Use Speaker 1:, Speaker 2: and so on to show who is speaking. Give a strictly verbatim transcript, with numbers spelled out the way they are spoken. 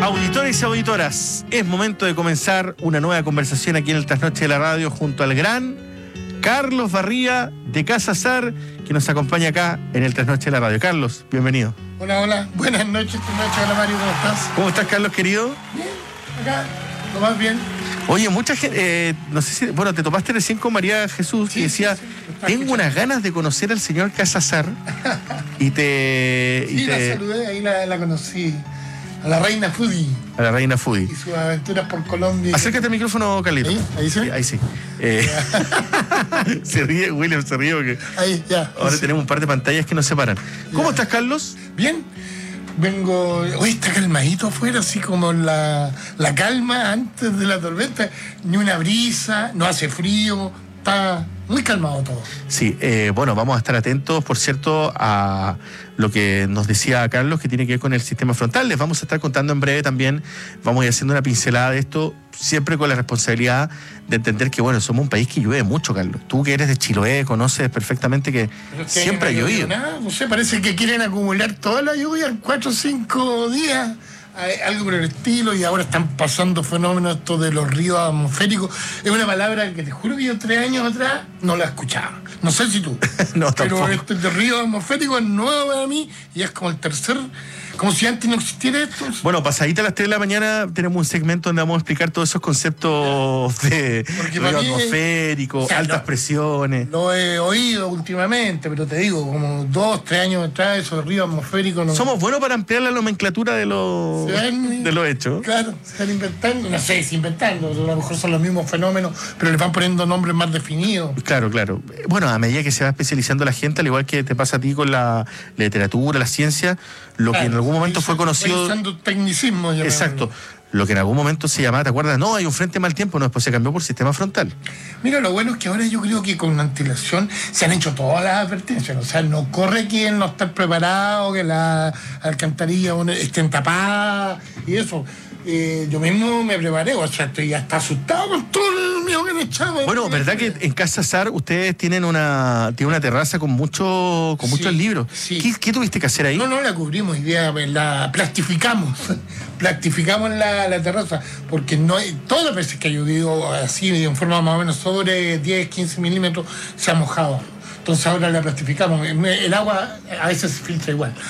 Speaker 1: Auditores y auditoras, es momento de comenzar una nueva conversación aquí en el Trasnoche de la Radio junto al gran Carlos Barría de Casa Sar, que nos acompaña acá en el Trasnoche de la Radio. Carlos, bienvenido.
Speaker 2: Hola, hola, buenas noches, Trasnoche. Hola Mario, ¿cómo estás?
Speaker 1: ¿Cómo estás, Carlos, querido?
Speaker 2: Bien, acá, lo más bien.
Speaker 1: Oye, mucha gente, eh, no sé si, bueno, te topaste recién con María Jesús,
Speaker 2: Sí,
Speaker 1: que decía,
Speaker 2: sí, sí,
Speaker 1: tengo
Speaker 2: escuchando.
Speaker 1: unas ganas de conocer al señor Casasar, y te... y
Speaker 2: Sí,
Speaker 1: te-
Speaker 2: la saludé, ahí la, la conocí. A la reina Foodie
Speaker 1: a la reina Foodie.
Speaker 2: y sus aventuras por Colombia.
Speaker 1: Acércate al micrófono, Carlito.
Speaker 2: ¿Ahí? ¿Ahí sí?
Speaker 1: Ahí sí. Eh, se ríe, William se ríe porque
Speaker 2: Ahí, ya.
Speaker 1: ahora
Speaker 2: Sí.
Speaker 1: tenemos un par de pantallas que nos separan. ¿Cómo
Speaker 2: Ya.
Speaker 1: estás, Carlos?
Speaker 2: Bien, vengo. Hoy está calmadito afuera, así como la, la calma antes de la tormenta. Ni una brisa, no hace frío, está muy calmado todo.
Speaker 1: Sí, eh, bueno, vamos a estar atentos, por cierto, a lo que nos decía Carlos, que tiene que ver con el sistema frontal. Les vamos a estar contando en breve también, vamos a ir haciendo una pincelada de esto, siempre con la responsabilidad de entender que, bueno, somos un país que llueve mucho, Carlos. Tú que eres de Chiloé, conoces perfectamente que
Speaker 2: Pero es que
Speaker 1: siempre ha
Speaker 2: no
Speaker 1: llovido.
Speaker 2: Nada, no sé, parece que quieren acumular toda la lluvia en cuatro o cinco días, eh, algo por el estilo, y ahora están pasando fenómenos estos de los ríos atmosféricos. Es una palabra que te juro que yo tres años atrás no la escuchaba. No sé si tú.
Speaker 1: No,
Speaker 2: pero
Speaker 1: tampoco.
Speaker 2: este de río atmosférico es nuevo para mí y es como el tercer, como si antes no existiera esto.
Speaker 1: Bueno, pasadita a las tres de la mañana tenemos un segmento donde vamos a explicar todos esos conceptos de
Speaker 2: Porque
Speaker 1: ruido
Speaker 2: para mí,
Speaker 1: atmosférico,
Speaker 2: o sea,
Speaker 1: altas
Speaker 2: no-
Speaker 1: presiones.
Speaker 2: Lo he oído últimamente, pero te digo, como dos, tres años atrás, esos ríos atmosféricos no.
Speaker 1: Somos buenos para ampliar la nomenclatura de los,
Speaker 2: Se van-
Speaker 1: de los hechos.
Speaker 2: Claro, se están inventando, no sé si inventando, a lo mejor son los mismos fenómenos, pero les van poniendo nombres más definidos.
Speaker 1: Claro, claro. Bueno, a medida que se va especializando la gente, al igual que te pasa a ti con la literatura, la ciencia, lo que en
Speaker 2: Claro,
Speaker 1: algún momento
Speaker 2: se-
Speaker 1: fue
Speaker 2: se
Speaker 1: conocido...
Speaker 2: usando tecnicismo.
Speaker 1: Exacto. Lo que en algún momento se llamaba, ¿te acuerdas? No, hay un frente mal tiempo, no, después se cambió por sistema frontal.
Speaker 2: Mira, lo bueno es que ahora yo creo que con antelación se han hecho todas las advertencias. O sea, no corre quien no está preparado, que las alcantarillas bueno, estén tapadas y eso. Eh, yo mismo me preparé, o sea, estoy hasta asustado con todo el miedo que me echaba.
Speaker 1: Bueno, ¿verdad que en Casa Sar ustedes tienen una, tienen una terraza con, mucho, con
Speaker 2: Sí,
Speaker 1: muchos libros?
Speaker 2: sí.
Speaker 1: ¿Qué, qué tuviste que hacer ahí?
Speaker 2: No, no la cubrimos, idea, la plastificamos. Plastificamos la, la terraza, porque no hay, todas las veces que ha llovido así, en forma más o menos sobre diez, quince milímetros, se ha mojado. Entonces ahora la plastificamos. El agua a veces se filtra igual.